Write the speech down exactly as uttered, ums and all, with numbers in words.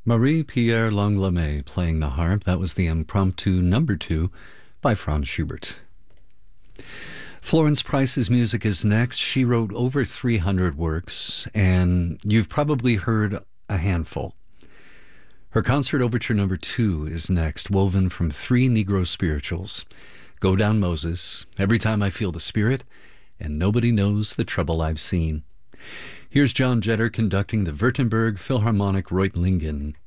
Marie-Pierre Langlois playing the harp. That was the Impromptu Number Two by Franz Schubert. Florence Price's music is next. She wrote over three hundred works, and you've probably heard a handful. Her Concert Overture Number Two is next, woven from three Negro spirituals: Go Down Moses, Every Time I Feel the Spirit, and Nobody Knows the Trouble I've Seen. Here's John Jetter conducting the Württemberg Philharmonic Reutlingen.